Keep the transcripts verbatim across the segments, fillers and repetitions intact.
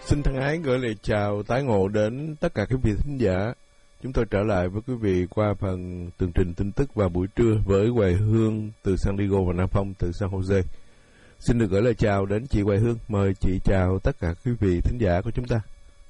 Xin thân ái gửi lời chào tái ngộ đến tất cả quý vị thính giả. Chúng tôi trở lại với quý vị qua phần tường trình tin tức vào buổi trưa với Hoài Hương từ San Diego và Nam Phong từ San Jose. Xin được gửi lời chào đến chị Hoài Hương. Mời chị chào tất cả quý vị thính giả của chúng ta.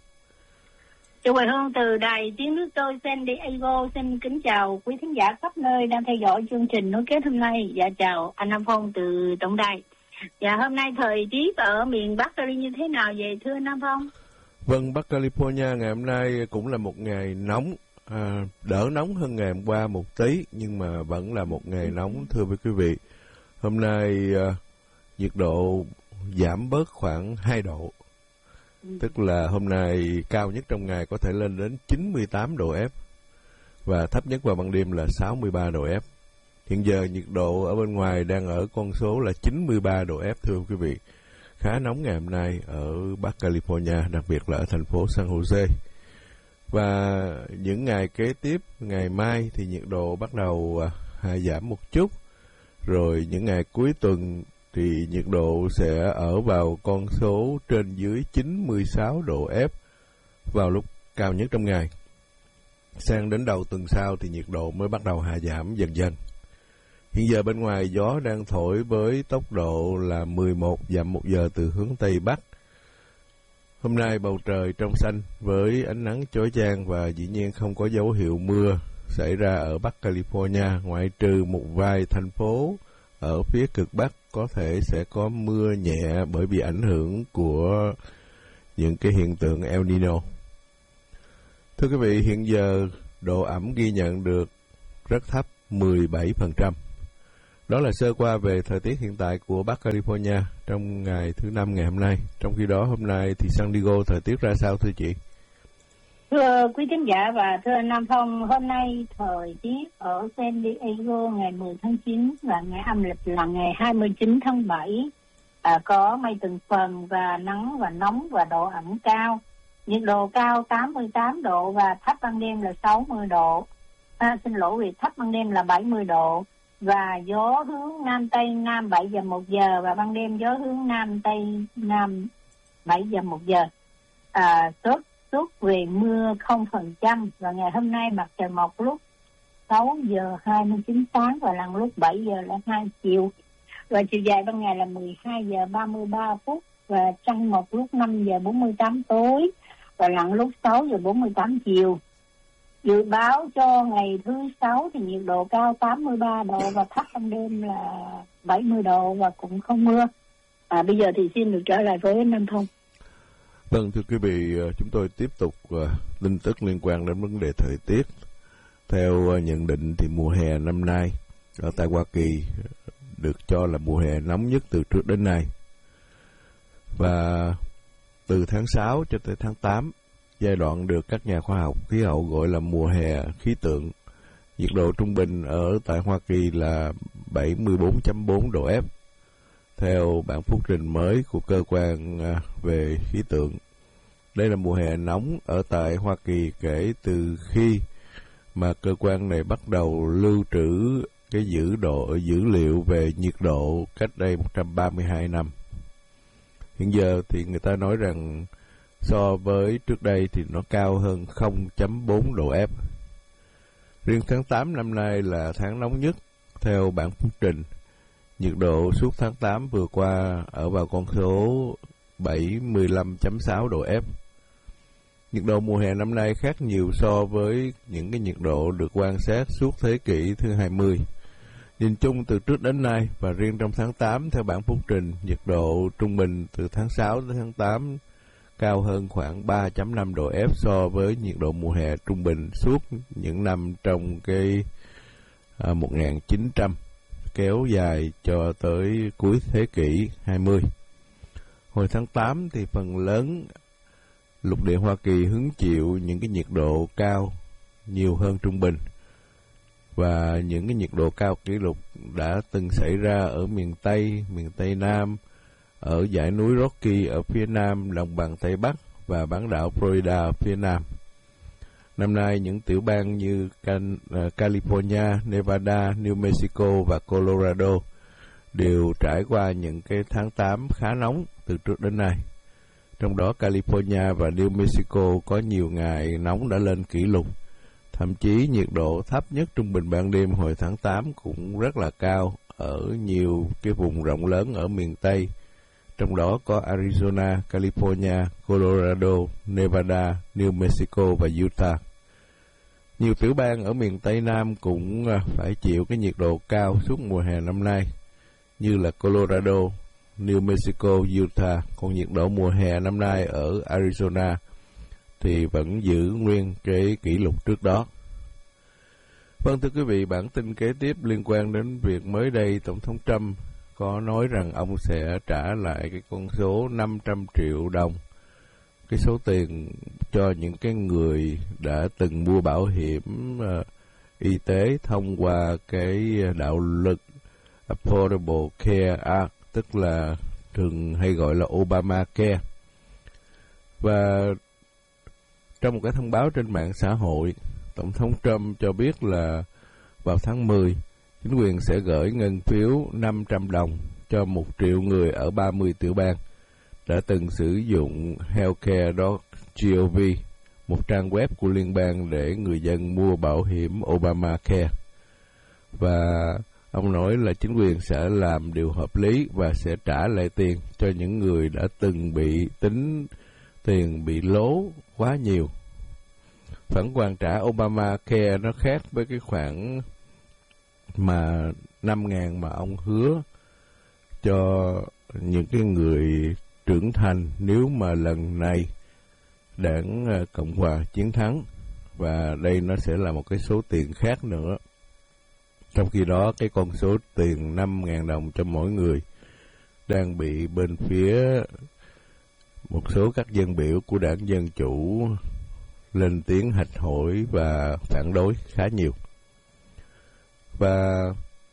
Chị Hoài Hương từ đài tiếng nước tôi San Diego xin kính chào quý thính giả khắp nơi đang theo dõi chương trình nối kết hôm nay. Và chào anh Nam Phong từ tổng đài. Dạ, hôm nay thời tiết ở miền Bắc Cali như thế nào vậy thưa anh Nam Phong? Vâng, Bắc California ngày hôm nay cũng là một ngày nóng, à, đỡ nóng hơn ngày hôm qua một tí, nhưng mà vẫn là một ngày nóng thưa với quý vị. Hôm nay à, nhiệt độ giảm bớt khoảng hai độ, ừ. tức là hôm nay cao nhất trong ngày có thể lên đến chín mươi tám độ F, và thấp nhất vào ban đêm là sáu mươi ba độ F. Hiện giờ nhiệt độ ở bên ngoài đang ở con số là chín mươi ba độ F thưa quý vị. Khá nóng ngày hôm nay ở Bắc California, đặc biệt là ở thành phố San Jose. Và những ngày kế tiếp, ngày mai thì nhiệt độ bắt đầu hạ giảm một chút. Rồi những ngày cuối tuần thì nhiệt độ sẽ ở vào con số trên dưới chín mươi sáu độ F vào lúc cao nhất trong ngày. Sang đến đầu tuần sau thì nhiệt độ mới bắt đầu hạ giảm dần dần. Hiện giờ bên ngoài gió đang thổi với tốc độ là mười một dặm một giờ từ hướng Tây Bắc. Hôm nay bầu trời trong xanh với ánh nắng chói chang và dĩ nhiên không có dấu hiệu mưa xảy ra ở Bắc California, ngoại trừ một vài thành phố ở phía cực Bắc có thể sẽ có mưa nhẹ bởi vì ảnh hưởng của những cái hiện tượng El Nino. Thưa quý vị, hiện giờ độ ẩm ghi nhận được rất thấp, mười bảy phần trăm. Đó là sơ qua về thời tiết hiện tại của Bắc California trong ngày thứ Năm ngày hôm nay. Trong khi đó hôm nay thì San Diego thời tiết ra sao thưa chị? Thưa quý khán giả và thưa anh Nam Phong, hôm nay thời tiết ở San Diego ngày mười tháng chín và ngày âm lịch là ngày hai mươi chín tháng bảy. À, có mây từng phần và nắng và nóng và độ ẩm cao. Nhiệt độ cao tám mươi tám độ và thấp ban đêm là sáu mươi độ. À, xin lỗi vì thấp ban đêm là bảy mươi độ. Và gió hướng Nam Tây Nam bảy giờ một giờ và ban đêm gió hướng Nam Tây Nam bảy giờ một giờ. À, tốt suốt về mưa không phần trăm và ngày hôm nay mặt trời mọc lúc sáu giờ hai mươi chín sáng và lặn lúc bảy giờ là hai chiều. Và chiều dài ban ngày là mười hai giờ ba mươi ba phút và trăng mọc lúc năm giờ bốn mươi tám tối và lặn lúc sáu giờ bốn mươi tám chiều. Dự báo cho ngày thứ sáu thì nhiệt độ cao tám mươi ba độ và thấp ban đêm là bảy mươi độ và cũng không mưa. À, bây giờ thì xin được trở lại với Nam Thông. Vâng, thưa quý vị, chúng tôi tiếp tục uh, tin tức liên quan đến vấn đề thời tiết. Theo uh, nhận định thì mùa hè năm nay ở tại Hoa Kỳ được cho là mùa hè nóng nhất từ trước đến nay. Và từ tháng sáu cho tới tháng tám, giai đoạn được các nhà khoa học khí hậu gọi là mùa hè khí tượng, nhiệt độ trung bình ở tại Hoa Kỳ là bảy mươi bốn phẩy bốn độ F. Theo bản phúc trình mới của cơ quan về khí tượng, đây là mùa hè nóng ở tại Hoa Kỳ kể từ khi mà cơ quan này bắt đầu lưu trữ cái dữ độ dữ liệu về nhiệt độ cách đây một trăm ba mươi hai năm. Hiện giờ thì người ta nói rằng so với trước đây thì nó cao hơn không phẩy bốn độ F. Riêng tháng tám năm nay là tháng nóng nhất theo bản phúc trình. Nhiệt độ suốt tháng tám vừa qua ở vào con số bảy mươi lăm phẩy sáu độ F. Nhiệt độ mùa hè năm nay khác nhiều so với những cái nhiệt độ được quan sát suốt thế kỷ thứ hai mươi. Nhìn chung từ trước đến nay và riêng trong tháng tám theo bản phúc trình, nhiệt độ trung bình từ tháng sáu đến tháng tám cao hơn khoảng ba phẩy năm độ F so với nhiệt độ mùa hè trung bình suốt những năm trong cái à, một nghìn chín trăm kéo dài cho tới cuối thế kỷ hai mươi. Hồi tháng tám thì phần lớn lục địa Hoa Kỳ hứng chịu những cái nhiệt độ cao nhiều hơn trung bình. Và những cái nhiệt độ cao kỷ lục đã từng xảy ra ở miền Tây, miền Tây Nam, ở dãy núi Rocky ở phía Nam, đồng bằng Tây Bắc và bán đảo Florida ở phía Nam. Năm nay, những tiểu bang như California, Nevada, New Mexico và Colorado đều trải qua những cái tháng tám khá nóng từ trước đến nay. Trong đó California và New Mexico có nhiều ngày nóng đã lên kỷ lục. Thậm chí nhiệt độ thấp nhất trung bình ban đêm hồi tháng tám cũng rất là cao ở nhiều cái vùng rộng lớn ở miền Tây. Trong đó có Arizona, California, Colorado, Nevada, New Mexico và Utah. Nhiều tiểu bang ở miền Tây Nam cũng phải chịu cái nhiệt độ cao suốt mùa hè năm nay, như là Colorado, New Mexico, Utah. Còn nhiệt độ mùa hè năm nay ở Arizona thì vẫn giữ nguyên cái kỷ lục trước đó. Vâng, thưa quý vị, bản tin kế tiếp liên quan đến việc mới đây Tổng thống Trump có nói rằng ông sẽ trả lại cái con số năm trăm triệu đồng, cái số tiền cho những cái người đã từng mua bảo hiểm uh, y tế thông qua cái đạo luật Affordable Care Act, tức là thường hay gọi là Obamacare. Và trong một cái thông báo trên mạng xã hội, Tổng thống Trump cho biết là vào tháng mười, chính quyền sẽ gửi ngân phiếu năm trăm đồng cho một triệu người ở ba mươi tiểu bang đã từng sử dụng healthcare chấm gov, một trang web của liên bang để người dân mua bảo hiểm Obamacare. Và ông nói là chính quyền sẽ làm điều hợp lý và sẽ trả lại tiền cho những người đã từng bị tính tiền bị lố quá nhiều. Khoản hoàn trả Obamacare nó khác với cái khoản mà năm ngàn mà ông hứa cho những cái người trưởng thành nếu mà lần này đảng Cộng hòa chiến thắng, và đây nó sẽ là một cái số tiền khác nữa. Trong khi đó cái con số tiền năm ngàn đồng cho mỗi người đang bị bên phía một số các dân biểu của đảng Dân Chủ lên tiếng hạch hỏi và phản đối khá nhiều. Và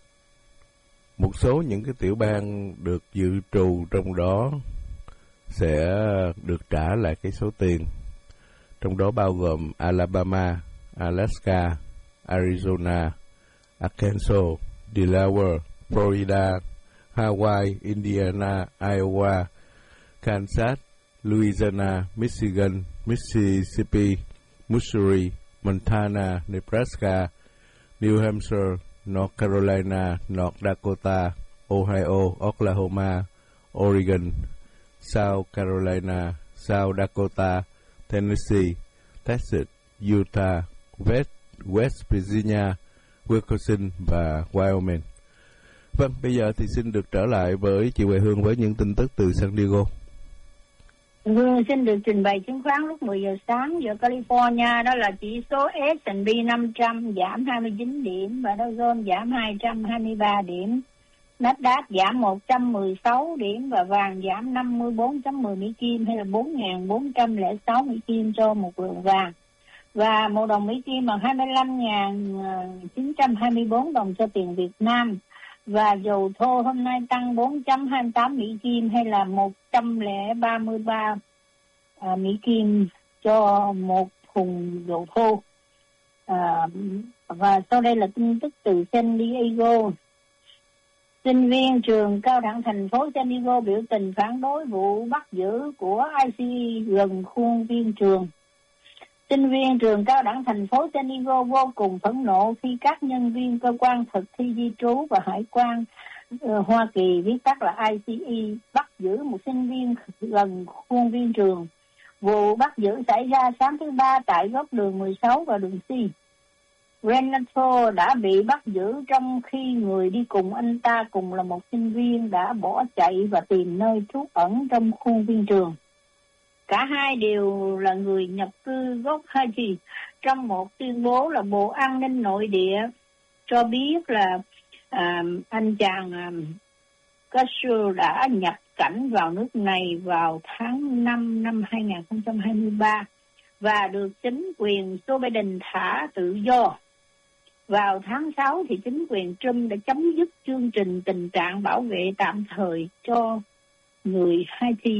một số những cái tiểu bang được dự trù trong đó sẽ được trả lại cái số tiền. Trong đó bao gồm Alabama, Alaska, Arizona, Arkansas, Delaware, Florida, Hawaii, Indiana, Iowa, Kansas, Louisiana, Michigan, Mississippi, Missouri, Montana, Nebraska, New Hampshire, North Carolina, North Dakota, Ohio, Oklahoma, Oregon, South Carolina, South Dakota, Tennessee, Texas, Utah, West, West Virginia, Wisconsin và Wyoming. Vâng, bây giờ thì xin được trở lại với chị Huệ Hương với những tin tức từ San Diego. Hương xin được trình bày chứng khoán lúc mười giờ sáng giờ California, đó là chỉ số S and P năm trăm giảm hai mươi chín điểm và Dow Jones giảm hai trăm hai mươi ba điểm. Nasdaq giảm một trăm mười sáu điểm và vàng giảm năm mươi bốn phẩy mười Mỹ Kim hay là bốn nghìn bốn trăm lẻ sáu Mỹ Kim cho một lượng vàng. Và một đồng Mỹ Kim bằng hai mươi lăm nghìn chín trăm hai mươi bốn đồng cho tiền Việt Nam. Và dầu thô hôm nay tăng bốn phẩy hai mươi tám Mỹ Kim hay là một trăm lẻ ba mươi ba à, Mỹ Kim cho một thùng dầu thô. À, và sau đây là tin tức từ San Diego. Sinh viên trường cao đẳng thành phố San Diego biểu tình phản đối vụ bắt giữ của I C E gần khuôn viên trường. Sinh viên trường cao đẳng thành phố San Diego vô cùng phẫn nộ khi các nhân viên cơ quan thực thi di trú và hải quan uh, Hoa Kỳ, viết tắt là I C E, bắt giữ một sinh viên gần khuôn viên trường. Vụ bắt giữ xảy ra sáng thứ Ba tại góc đường mười sáu và đường C. Renato đã bị bắt giữ trong khi người đi cùng anh ta cùng là một sinh viên đã bỏ chạy và tìm nơi trú ẩn trong khuôn viên trường. Cả hai đều là người nhập cư gốc Haiti. Trong một tuyên bố là Bộ An ninh Nội địa cho biết là à, anh chàng à, Castro đã nhập cảnh vào nước này vào tháng năm năm hai nghìn không trăm hai mươi ba và được chính quyền Joe Biden thả tự do. Vào tháng sáu thì chính quyền Trump đã chấm dứt chương trình tình trạng bảo vệ tạm thời cho người Haiti.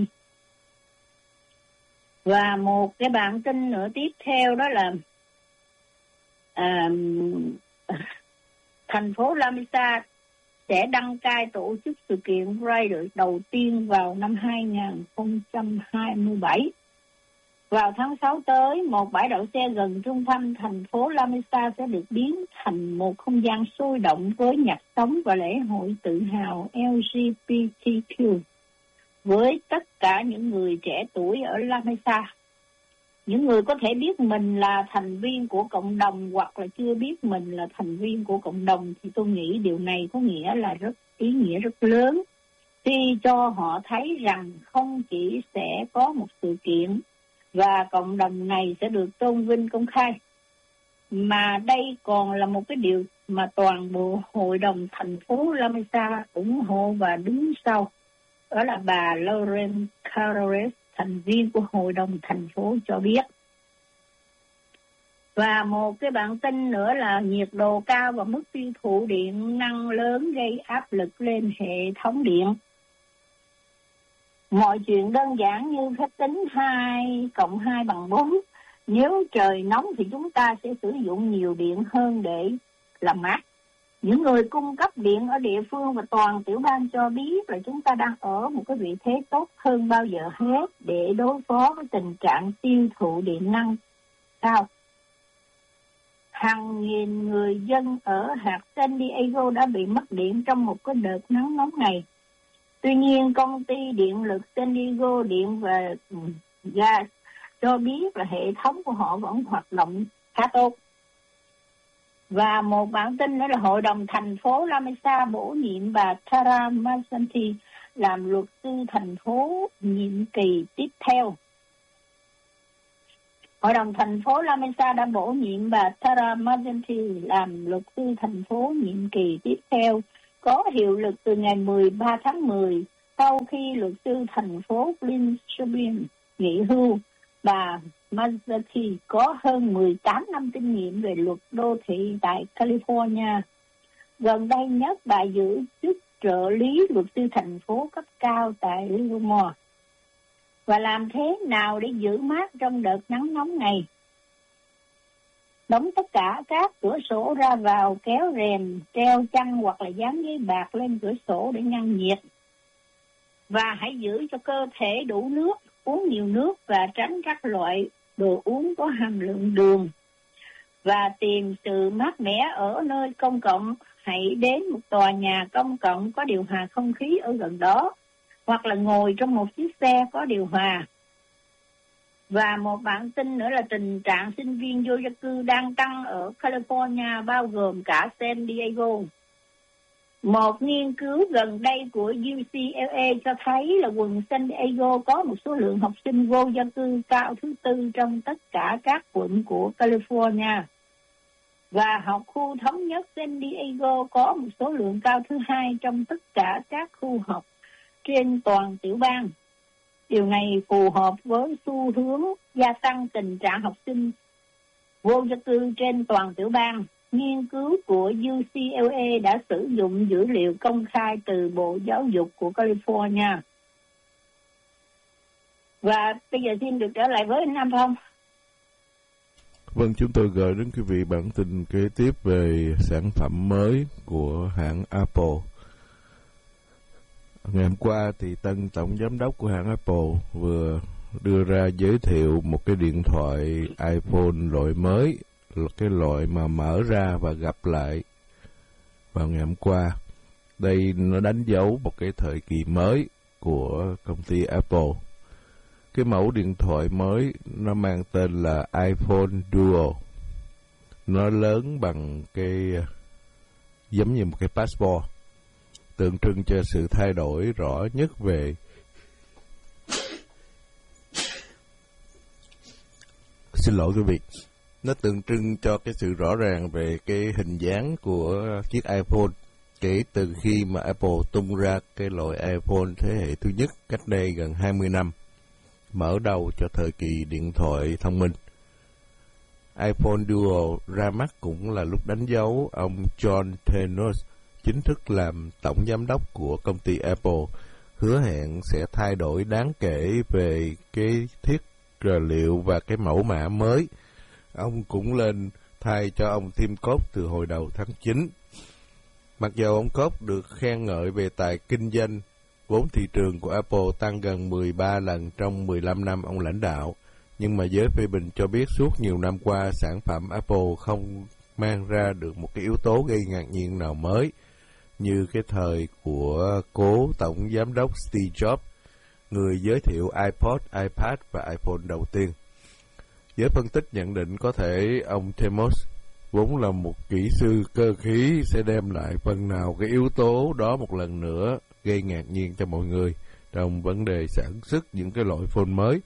Và một cái bản tin nữa tiếp theo đó là à, thành phố La Mesa sẽ đăng cai tổ chức sự kiện Pride đầu tiên vào năm hai không hai bảy. Vào tháng sáu tới, một bãi đậu xe gần trung tâm thành phố La Mesa sẽ được biến thành một không gian sôi động với nhạc sống và lễ hội tự hào L G B T Q với tất cả những người trẻ tuổi ở La Mesa. Những người có thể biết mình là thành viên của cộng đồng hoặc là chưa biết mình là thành viên của cộng đồng thì tôi nghĩ điều này có nghĩa là rất ý nghĩa rất lớn khi cho họ thấy rằng không chỉ sẽ có một sự kiện và cộng đồng này sẽ được tôn vinh công khai, mà đây còn là một cái điều mà toàn bộ hội đồng thành phố La Mesa ủng hộ và đứng sau. Đó là bà Lauren Carres, thành viên của hội đồng thành phố cho biết. Và một cái bản tin nữa là nhiệt độ cao và mức tiêu thụ điện năng lớn gây áp lực lên hệ thống điện. Mọi chuyện đơn giản như phép tính hai cộng hai bằng bốn. Nếu trời nóng thì chúng ta sẽ sử dụng nhiều điện hơn để làm mát. Những người cung cấp điện ở địa phương và toàn tiểu bang cho biết là chúng ta đang ở một cái vị thế tốt hơn bao giờ hết để đối phó với tình trạng tiêu thụ điện năng cao. Hàng nghìn người dân ở hạt San Diego đã bị mất điện trong một cái đợt nắng nóng này. Tuy nhiên, công ty điện lực San Diego Điện và Gas cho biết là hệ thống của họ vẫn hoạt động khá tốt. Và một bản tin nữa là Hội đồng thành phố La Mesa bổ nhiệm bà Tara Mazzanti làm luật sư thành phố nhiệm kỳ tiếp theo. Hội đồng thành phố La Mesa đã bổ nhiệm bà Tara Mazzanti làm luật sư thành phố nhiệm kỳ tiếp theo, có hiệu lực từ ngày mười ba tháng mười, sau khi luật sư thành phố Clint Shubin nghỉ hưu. Bà Mazzanti có hơn mười tám năm kinh nghiệm về luật đô thị tại California. Gần đây nhất, bà giữ chức trợ lý luật sư thành phố cấp cao tại Livermore. Và làm thế nào để giữ mát trong đợt nắng nóng này? Đóng tất cả các cửa sổ ra vào, kéo rèm, treo chăn hoặc là dán giấy bạc lên cửa sổ để ngăn nhiệt. Và hãy giữ cho cơ thể đủ nước, uống nhiều nước và tránh các loại đồ uống có hàm lượng đường. Và tìm sự mát mẻ ở nơi công cộng. Hãy đến một tòa nhà công cộng có điều hòa không khí ở gần đó, hoặc là ngồi trong một chiếc xe có điều hòa. Và một bản tin nữa là tình trạng sinh viên vô gia cư đang tăng ở California, bao gồm cả San Diego. Một nghiên cứu gần đây của U C L A cho thấy là quận San Diego có một số lượng học sinh vô gia cư cao thứ tư trong tất cả các quận của California. Và học khu thống nhất San Diego có một số lượng cao thứ hai trong tất cả các khu học trên toàn tiểu bang. Điều này phù hợp với xu hướng gia tăng tình trạng học sinh vô gia cư trên toàn tiểu bang. Nghiên cứu của U C L A đã sử dụng dữ liệu công khai từ Bộ Giáo dục của California. Và bây giờ xin được trở lại với anh Nam Phong. Vâng, chúng tôi gửi đến quý vị bản tin kế tiếp về sản phẩm mới của hãng Apple. Ngày hôm qua thì tân tổng giám đốc của hãng Apple vừa đưa ra giới thiệu một cái điện thoại iPhone loại mới, cái loại mà mở ra và gặp lại vào ngày hôm qua. Đây nó đánh dấu một cái thời kỳ mới của công ty Apple. Cái mẫu điện thoại mới nó mang tên là iPhone Duo. Nó lớn bằng cái giống như một cái passport, tượng trưng cho sự thay đổi rõ nhất về xin lỗi quý vị nó tượng trưng cho cái sự rõ ràng về cái hình dáng của chiếc iPhone kể từ khi mà Apple tung ra cái loại iPhone thế hệ thứ nhất cách đây gần hai mươi năm, mở đầu cho thời kỳ điện thoại thông minh. iPhone Duo ra mắt cũng là lúc đánh dấu ông John Tennant chính thức làm tổng giám đốc của công ty Apple, hứa hẹn sẽ thay đổi đáng kể về cái thiết liệu và cái mẫu mã mới. Ông cũng lên thay cho ông Tim Cook từ hồi đầu tháng chín. Mặc dù ông Cook được khen ngợi về tài kinh doanh, vốn thị trường của Apple tăng gần mười ba lần trong mười lăm năm ông lãnh đạo, nhưng mà giới phê bình cho biết suốt nhiều năm qua, sản phẩm Apple không mang ra được một cái yếu tố gây ngạc nhiên nào mới, như cái thời của cố tổng giám đốc Steve Jobs, người giới thiệu iPod, iPad và iPhone đầu tiên. Giới phân tích nhận định có thể ông Thomas, vốn là một kỹ sư cơ khí, sẽ đem lại phần nào cái yếu tố đó một lần nữa, gây ngạc nhiên cho mọi người trong vấn đề sản xuất những cái loại phone mới.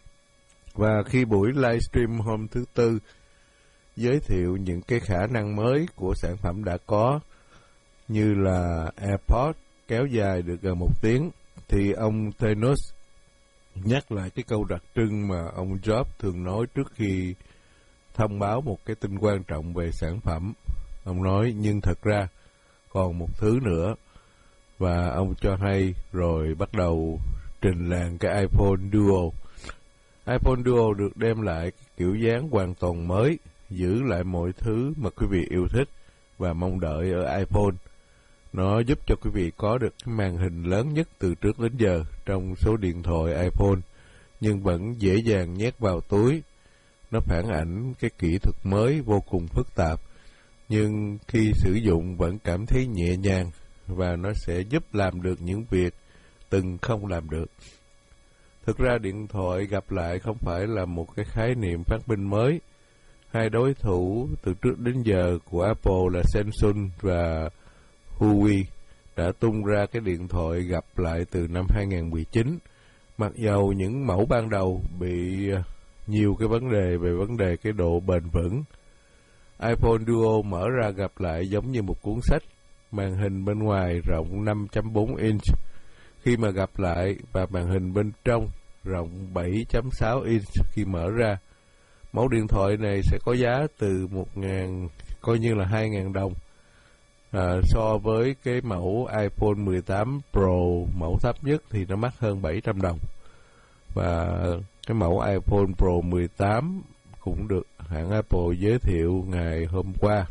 Và khi buổi livestream hôm thứ Tư giới thiệu những cái khả năng mới của sản phẩm đã có, như là AirPods kéo dài được gần một tiếng, thì ông Thanos nhắc lại cái câu đặc trưng mà ông Jobs thường nói trước khi thông báo một cái tin quan trọng về sản phẩm. Ông nói, nhưng thật ra còn một thứ nữa, và ông cho hay rồi bắt đầu trình làng cái iPhone Duo. iPhone Duo được đem lại kiểu dáng hoàn toàn mới, giữ lại mọi thứ mà quý vị yêu thích và mong đợi ở iPhone. Nó giúp cho quý vị có được cái màn hình lớn nhất từ trước đến giờ trong số điện thoại iPhone, nhưng vẫn dễ dàng nhét vào túi. Nó phản ảnh cái kỹ thuật mới vô cùng phức tạp, nhưng khi sử dụng vẫn cảm thấy nhẹ nhàng, và nó sẽ giúp làm được những việc từng không làm được. Thực ra điện thoại gặp lại không phải là một cái khái niệm phát minh mới. Hai đối thủ từ trước đến giờ của Apple là Samsung và Huawei đã tung ra cái điện thoại gặp lại từ năm hai không một chín. Mặc dầu những mẫu ban đầu bị nhiều cái vấn đề về vấn đề cái độ bền vững. iPhone Duo mở ra gặp lại giống như một cuốn sách, màn hình bên ngoài rộng năm phẩy bốn inch khi mà gặp lại, và màn hình bên trong rộng bảy phẩy sáu inch khi mở ra. Mẫu điện thoại này sẽ có giá từ một nghìn, coi như là hai nghìn đồng, à, so với cái mẫu iPhone mười tám Pro mẫu thấp nhất thì nó mắc hơn bảy trăm đồng. Và cái mẫu iPhone Pro mười tám cũng được hãng Apple giới thiệu ngày hôm qua.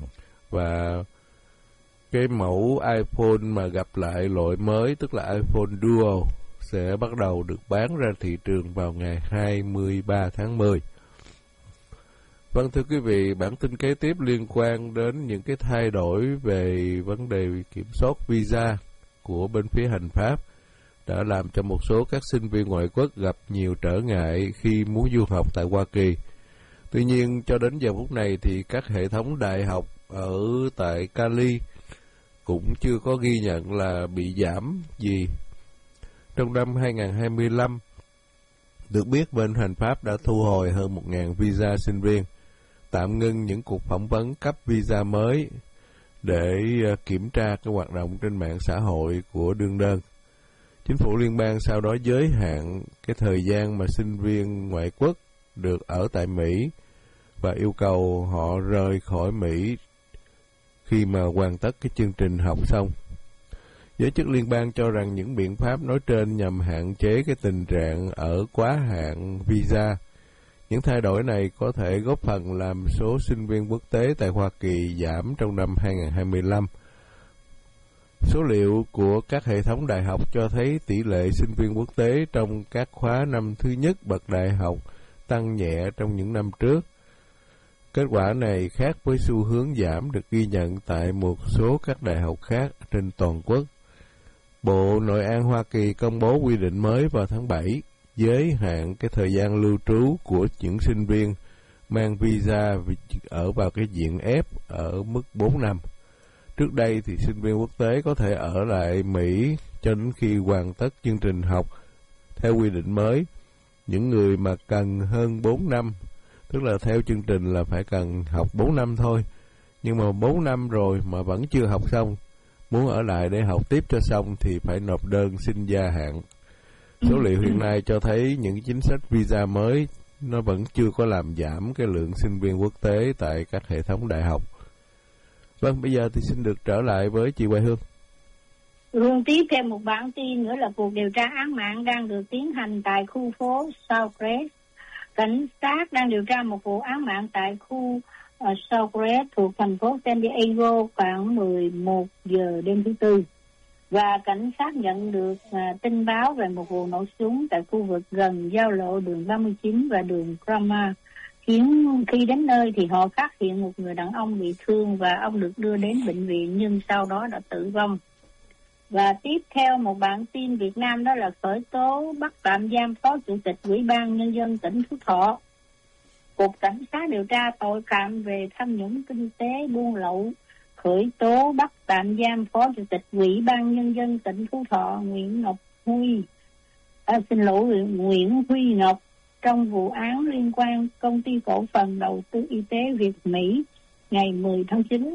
Và cái mẫu iPhone mà gặp lại loại mới, tức là iPhone Duo, sẽ bắt đầu được bán ra thị trường vào ngày hai mươi ba tháng mười. Vâng, thưa quý vị, bản tin kế tiếp liên quan đến những cái thay đổi về vấn đề kiểm soát visa của bên phía hành pháp đã làm cho một số các sinh viên ngoại quốc gặp nhiều trở ngại khi muốn du học tại Hoa Kỳ. Tuy nhiên, cho đến giờ phút này thì các hệ thống đại học ở tại Cali cũng chưa có ghi nhận là bị giảm gì. Trong năm hai không hai lăm, được biết bên hành pháp đã thu hồi hơn một nghìn visa sinh viên, tạm ngưng những cuộc phỏng vấn cấp visa mới để kiểm tra cái hoạt động trên mạng xã hội của đương đơn. Chính phủ liên bang sau đó giới hạn cái thời gian mà sinh viên ngoại quốc được ở tại Mỹ và yêu cầu họ rời khỏi Mỹ khi mà hoàn tất cái chương trình học xong. Giới chức liên bang cho rằng những biện pháp nói trên nhằm hạn chế cái tình trạng ở quá hạn visa. Những thay đổi này có thể góp phần làm số sinh viên quốc tế tại Hoa Kỳ giảm trong năm hai không hai lăm. Số liệu của các hệ thống đại học cho thấy tỷ lệ sinh viên quốc tế trong các khóa năm thứ nhất bậc đại học tăng nhẹ trong những năm trước. Kết quả này khác với xu hướng giảm được ghi nhận tại một số các đại học khác trên toàn quốc. Bộ Nội an Hoa Kỳ công bố quy định mới vào tháng bảy, giới hạn cái thời gian lưu trú của những sinh viên mang visa ở vào cái diện F ở mức bốn năm. Trước đây thì sinh viên quốc tế có thể ở lại Mỹ cho đến khi hoàn tất chương trình học. Theo quy định mới, những người mà cần hơn bốn năm, tức là theo chương trình là phải cần học bốn năm thôi, nhưng mà bốn năm rồi mà vẫn chưa học xong, muốn ở lại để học tiếp cho xong thì phải nộp đơn xin gia hạn. Số liệu hiện nay cho thấy những chính sách visa mới nó vẫn chưa có làm giảm cái lượng sinh viên quốc tế tại các hệ thống đại học. Vâng, bây giờ thì xin được trở lại với chị Hoài Hương. Luôn tiếp thêm một bản tin nữa là cuộc điều tra án mạng đang được tiến hành tại khu phố Southwest. Cảnh sát đang điều tra một vụ án mạng tại khu ở Saucres thuộc thành phố San Diego khoảng mười một giờ đêm thứ Tư. Và cảnh sát nhận được à, tin báo về một vụ nổ súng tại khu vực gần giao lộ đường ba mươi chín và đường Grama. Khiến khi đến nơi thì họ phát hiện một người đàn ông bị thương và ông được đưa đến bệnh viện nhưng sau đó đã tử vong. Và tiếp theo một bản tin Việt Nam đó là khởi tố bắt tạm giam Phó Chủ tịch Ủy ban Nhân dân tỉnh Phú Thọ. Cục Cảnh sát điều tra tội phạm về tham nhũng kinh tế buôn lậu khởi tố bắt tạm giam Phó Chủ tịch Ủy ban Nhân dân tỉnh Phú Thọ Nguyễn Ngọc Huy, à, xin lỗi Nguyễn Huy Ngọc trong vụ án liên quan công ty cổ phần đầu tư y tế Việt Mỹ ngày mười tháng chín.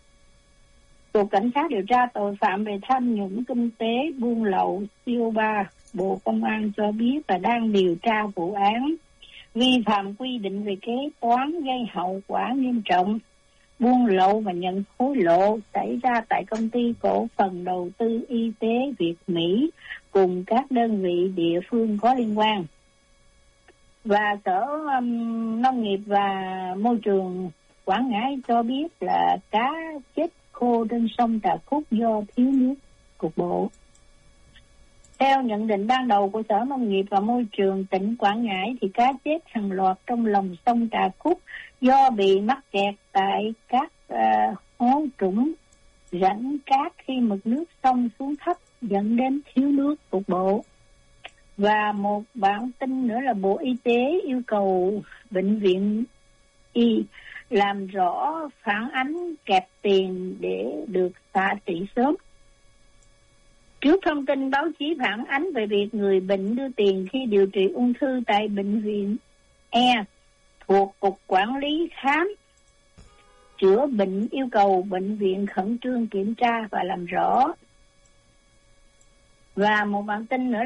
Cục Cảnh sát điều tra tội phạm về tham nhũng kinh tế buôn lậu C O ba Bộ Công an cho biết là đang điều tra vụ án vi phạm quy định về kế toán gây hậu quả nghiêm trọng, buôn lậu và nhận hối lộ xảy ra tại công ty cổ phần đầu tư y tế Việt Mỹ cùng các đơn vị địa phương có liên quan. Và Sở um, Nông nghiệp và Môi trường Quảng Ngãi cho biết là cá chết khô trên sông Trà Khúc do thiếu nước cục bộ. Theo nhận định ban đầu của Sở Nông nghiệp và Môi trường tỉnh Quảng Ngãi thì cá chết hàng loạt trong lòng sông Trà Khúc do bị mắc kẹt tại các uh, hố trũng rãnh cát khi mực nước sông xuống thấp dẫn đến thiếu nước cục bộ. Và một bản tin nữa là Bộ Y tế yêu cầu bệnh viện Y làm rõ phản ánh kẹp tiền để được xạ trị sớm. Trước thông tin báo chí phản ánh về việc người bệnh đưa tiền khi điều trị ung thư tại bệnh viện E thuộc Cục Quản lý Khám Chữa Bệnh yêu cầu bệnh viện khẩn trương kiểm tra và làm rõ. Và một bản tin nữa